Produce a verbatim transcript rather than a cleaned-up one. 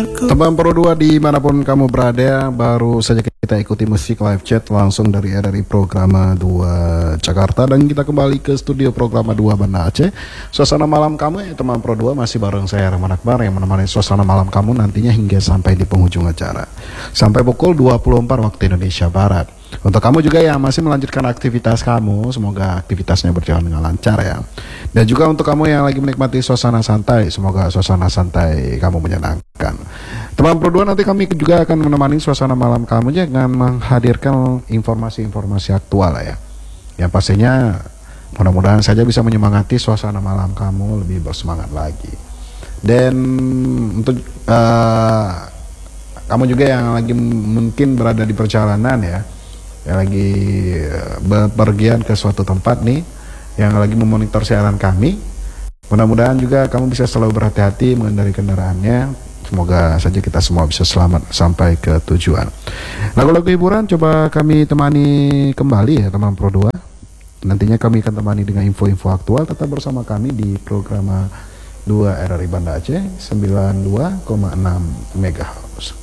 Teman Pro dua dimanapun kamu berada, baru saja kita ikuti musik live chat langsung dari R R I Programa dua Jakarta. Dan kita kembali ke studio Programa dua Banda Aceh. Suasana malam kamu ya teman Pro dua, masih bareng saya Rahman Akbar yang menemani suasana malam kamu nantinya hingga sampai di penghujung acara, sampai pukul dua puluh empat waktu Indonesia Barat. Untuk kamu juga yang masih melanjutkan aktivitas kamu, semoga aktivitasnya berjalan dengan lancar ya. Dan juga untuk kamu yang lagi menikmati suasana santai, semoga suasana santai kamu menyenangkan. Teman Pro dua, nanti kami juga akan menemani suasana malam kamu dengan menghadirkan informasi-informasi aktual ya. Yang pastinya mudah-mudahan saja bisa menyemangati suasana malam kamu lebih bersemangat lagi. Dan untuk uh, kamu juga yang lagi mungkin berada di perjalanan ya, yang lagi bepergian ke suatu tempat nih, yang lagi memonitor siaran kami, mudah-mudahan juga kamu bisa selalu berhati-hati mengendarai kendaraannya. Semoga saja kita semua bisa selamat sampai ke tujuan. Lagu-lagu hiburan coba kami temani kembali ya teman Pro dua. Nantinya kami akan temani dengan info-info aktual. Tetap bersama kami di Programa dua R R I Banda Aceh sembilan puluh dua koma enam megahertz.